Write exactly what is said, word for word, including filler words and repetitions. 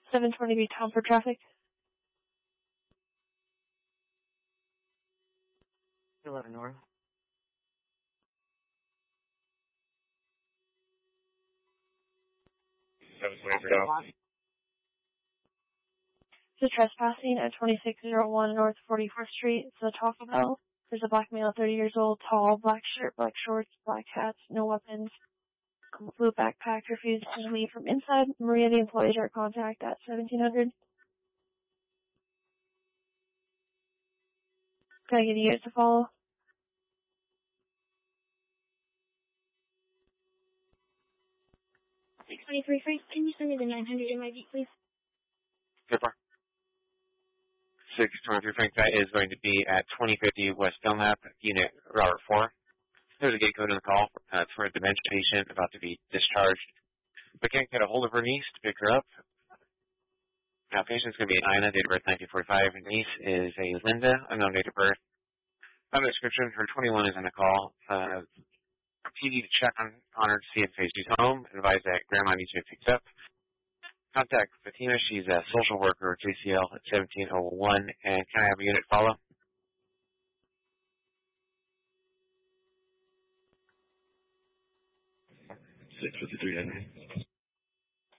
seven twenty B Tom for traffic. eleven North. seven twenty for South. This is trespassing at twenty-six oh one North forty-fourth Street. It's a Taco Bell. There's a black male, thirty years old, tall, black shirt, black shorts, black hats, no weapons, blue backpack, refuses to leave from inside. Maria, the employee, direct contact at seventeen hundred. Can I get you guys to follow? six twenty-three Frank, can you send me the nine hundred M I D, please? Zipper. six twenty-three Frank, that is going to be at twenty fifty West Belknap, Unit Robert four. There's a gate code in the call. Uh, it's for a dementia patient about to be discharged. We can't get a hold of her niece to pick her up. Now, patient's going to be Ina, date of birth nineteen forty-five. Her niece is a Linda, unknown date of birth. On the description, her twenty-one is on the call. Uh, T V to check on, on her to see if she's home. Advise that grandma needs to be picked up. Contact Fatima. She's a social worker at J C L at seventeen oh one. And can I have a unit follow? six fifty-three Henry.